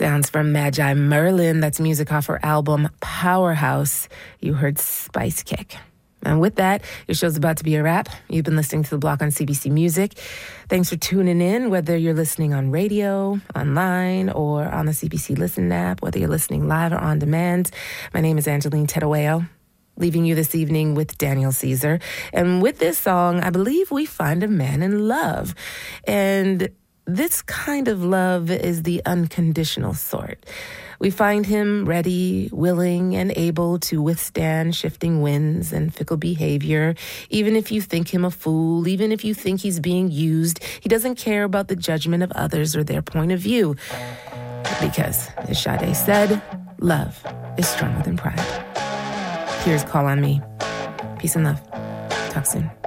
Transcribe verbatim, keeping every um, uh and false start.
Sounds from Magi Merlin. That's music off her album Powerhouse. You heard Spice Kick. And with that, your show's about to be a wrap. You've been listening to The Block on C B C Music. Thanks for tuning in, whether you're listening on radio, online, or on the C B C Listen app, whether you're listening live or on demand. My name is Angeline Tedaweo, leaving you this evening with Daniel Caesar. And with this song, I believe we find a man in love. And this kind of love is the unconditional sort. We find him ready, willing, and able to withstand shifting winds and fickle behavior. Even if you think him a fool, even if you think he's being used, he doesn't care about the judgment of others or their point of view. Because, as Sade said, love is stronger than pride. Here's Call on Me. Peace and love. Talk soon.